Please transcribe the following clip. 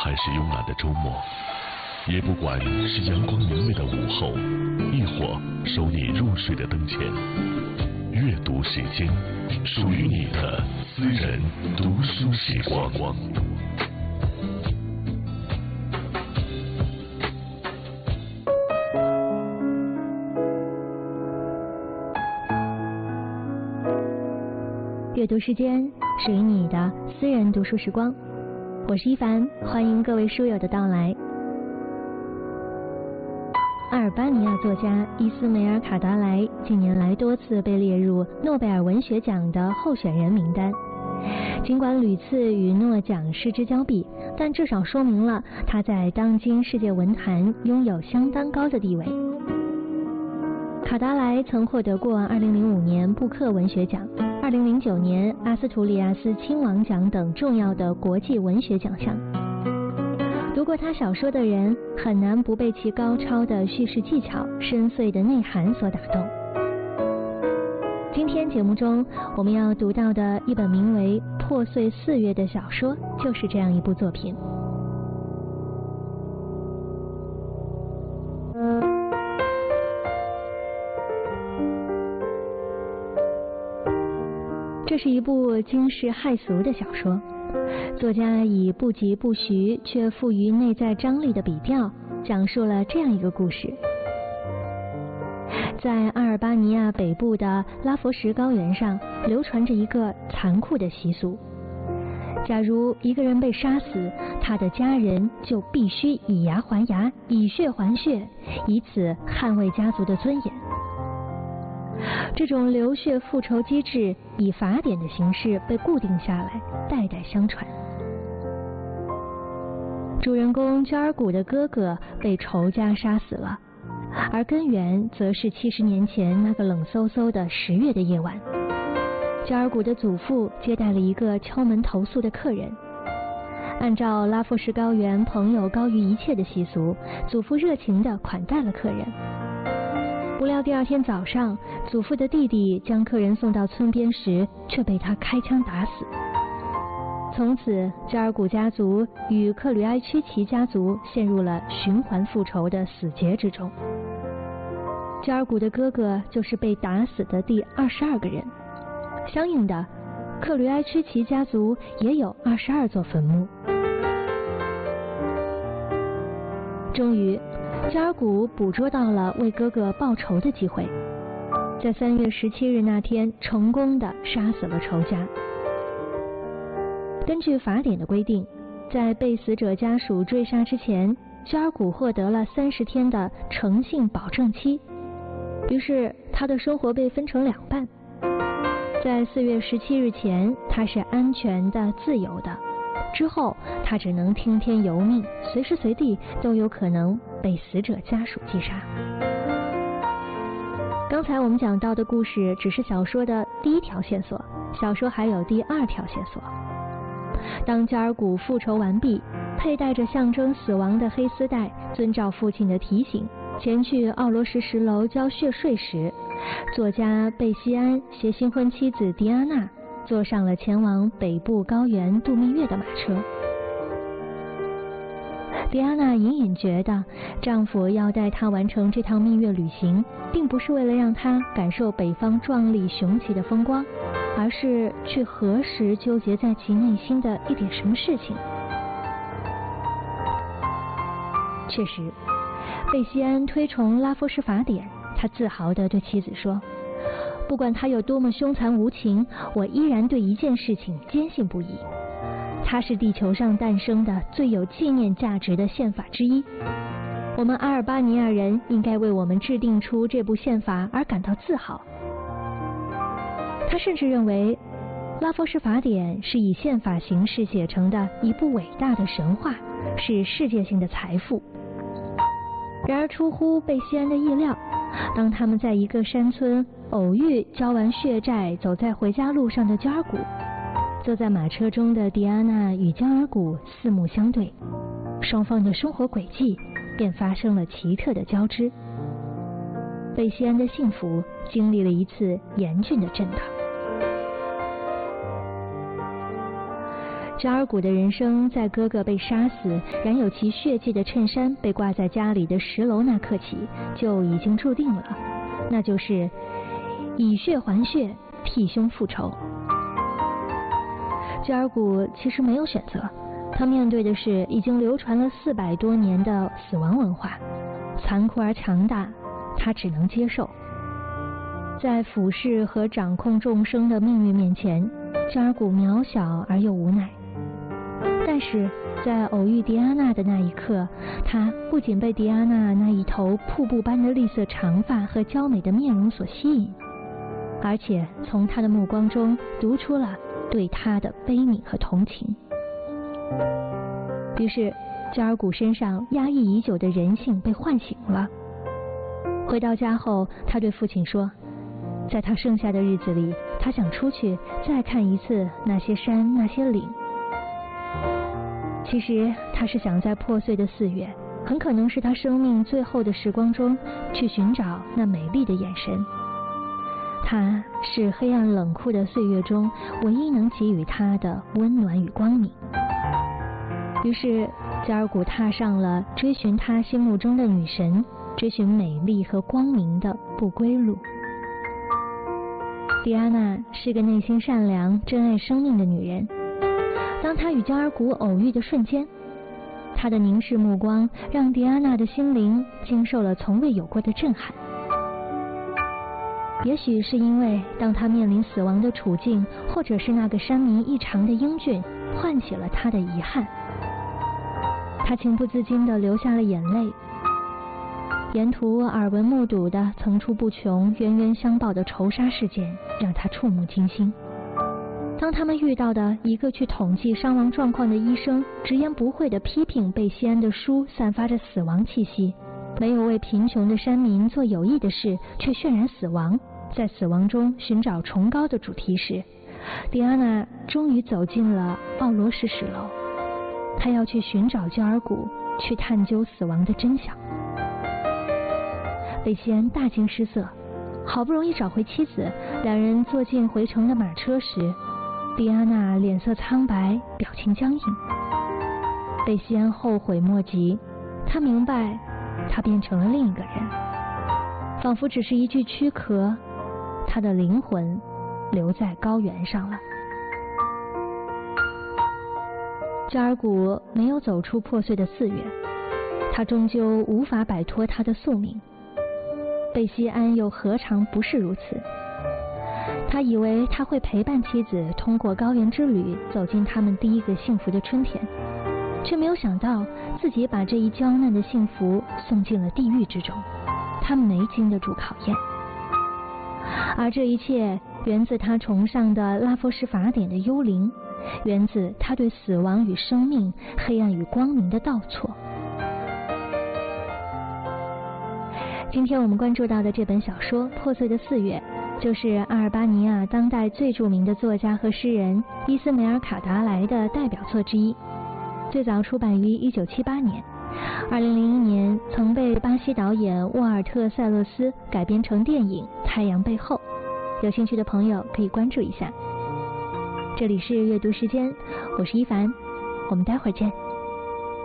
还是慵懒的周末，也不管是阳光明媚的午后，亦或收你入睡的灯前，阅读时间，属于你的私人读书时光。 阅读时间，属于你的私人读书时光。我是一凡，欢迎各位书友的到来。阿尔巴尼亚作家伊斯梅尔·卡达莱近年来多次被列入诺贝尔文学奖的候选人名单。尽管屡次与诺奖失之交臂，但至少说明了他在当今世界文坛拥有相当高的地位。卡达莱曾获得过2005年布克文学奖、2009年阿斯图里亚斯亲王奖等重要的国际文学奖项。读过他小说的人很难不被其高超的叙事技巧、深邃的内涵所打动。今天节目中我们要读到的一本名为《破碎4月》的小说，就是这样一部作品。这是一部惊世骇俗的小说，作家以不疾不徐却富于内在张力的笔调，讲述了这样一个故事。在阿尔巴尼亚北部的拉佛什高原上，流传着一个残酷的习俗：假如一个人被杀死，他的家人就必须以牙还牙，以血还血，以此捍卫家族的尊严。这种流血复仇机制以法典的形式被固定下来，代代相传。主人公焦尔古的哥哥被仇家杀死了，而根源则是70年前那个冷飕飕的10月的夜晚。焦尔古的祖父接待了一个敲门投诉的客人，按照拉夫什高原朋友高于一切的习俗，祖父热情地款待了客人。不料第二天早上，祖父的弟弟将客人送到村边时，却被他开枪打死。从此，焦尔古家族与克吕埃区奇家族陷入了循环复仇的死结之中。焦尔古的哥哥就是被打死的第22个人，相应的，克吕埃区奇家族也有22座坟墓。终于，焦尔古捕捉到了为哥哥报仇的机会，在3月17日那天成功地杀死了仇家。根据法典的规定，在被死者家属追杀之前，焦尔古获得了30天的诚信保证期，于是他的生活被分成2半。在4月17日前，他是安全的、自由的，之后他只能听天由命，随时随地都有可能被死者家属击杀。刚才我们讲到的故事只是小说的第1条线索，小说还有第2条线索。当焦尔古复仇完毕，佩戴着象征死亡的黑丝带，遵照父亲的提醒，前去奥罗什石楼交血税时，作家贝西安携新婚妻子迪安娜坐上了前往北部高原度蜜月的马车。迪安娜隐隐觉得，丈夫要带她完成这趟蜜月旅行，并不是为了让她感受北方壮丽雄奇的风光，而是去核实纠结在其内心的一点什么事情。确实，贝西安推崇拉夫什法典，他自豪地对妻子说：“不管他有多么凶残无情，我依然对一件事情坚信不疑。它是地球上诞生的最有纪念价值的宪法之一。我们阿尔巴尼亚人应该为我们制定出这部宪法而感到自豪。”他甚至认为，拉夫什法典是以宪法形式写成的一部伟大的神话，是世界性的财富。然而出乎贝西安的意料，当他们在一个山村偶遇交完血债走在回家路上的焦尔古，坐在马车中的迪安娜与焦尔古四目相对，双方的生活轨迹便发生了奇特的交织。贝西安的幸福经历了一次严峻的震荡。 扎尔古的人生在哥哥被杀死、染有其血迹的衬衫被挂在家里的10楼那刻起就已经注定了，那就是以血还血，替兄复仇。扎尔古其实没有选择，他面对的是已经流传了400多年的死亡文化，残酷而强大，他只能接受。在俯视和掌控众生的命运面前，扎尔古渺小而又无奈。但是在偶遇狄安娜的那一刻，他不仅被狄安娜那一头瀑布般的栗色长发和娇美的面容所吸引，而且从她的目光中读出了对她的悲悯和同情。于是扎尔古身上压抑已久的人性被唤醒了。回到家后，他对父亲说，在他剩下的日子里，他想出去再看一次那些山那些岭。其实他是想在破碎的4月，很可能是他生命最后的时光中，去寻找那美丽的眼神。它是黑暗冷酷的岁月中唯一能给予他的温暖与光明。于是扎尔古踏上了追寻他心目中的女神，追寻美丽和光明的不归路。狄安娜是个内心善良、珍爱生命的女人。当她与扎尔古偶遇的瞬间，她的凝视目光让狄安娜的心灵经受了从未有过的震撼。也许是因为当她面临死亡的处境，或者是那个山民异常的英俊，唤起了她的遗憾，她情不自禁地流下了眼泪。沿途耳闻目睹的层出不穷、冤冤相报的仇杀事件，让他触目惊心。当他们遇到的一个去统计伤亡状况的医生，直言不讳地批评贝西安的书散发着死亡气息，没有为贫穷的山民做有益的事，却渲染死亡，在死亡中寻找崇高的主题时，狄安娜终于走进了奥罗什史楼。她要去寻找焦尔古，去探究死亡的真相。贝西安大惊失色，好不容易找回妻子，两人坐进回程的马车时，狄安娜脸色苍白，表情僵硬。贝西安后悔莫及，他明白他变成了另一个人，仿佛只是一具躯壳，他的灵魂留在高原上了。扎尔古没有走出破碎的4月，他终究无法摆脱他的宿命。贝西安又何尝不是如此？他以为他会陪伴妻子通过高原之旅，走进他们第一个幸福的春天，却没有想到自己把这一娇嫩的幸福送进了地狱之中。他没经得住考验，而这一切源自他崇尚的拉佛什法典的幽灵，源自他对死亡与生命、黑暗与光明的倒错。今天我们关注到的这本小说《破碎的4月》，就是阿尔巴尼亚当代最著名的作家和诗人伊斯梅尔卡达莱的代表作之一。最早出版于1978年，2001年曾被巴西导演沃尔特·塞勒斯改编成电影《太阳背后》。有兴趣的朋友可以关注一下。这里是阅读时间，我是一凡，我们待会儿见。